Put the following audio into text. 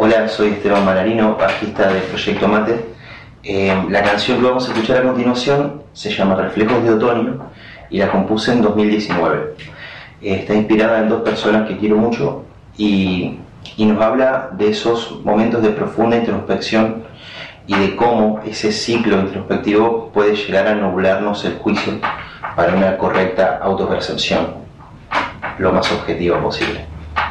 Hola, soy Esteban Malarino, bajista del Proyecto Mate. La canción que vamos a escuchar a continuación se llama Reflejos de Otoño y la compuse en 2019. Está inspirada en dos personas que quiero mucho y nos habla de esos momentos de profunda introspección y de cómo ese ciclo introspectivo puede llegar a nublarnos el juicio para una correcta autopercepción lo más objetiva posible.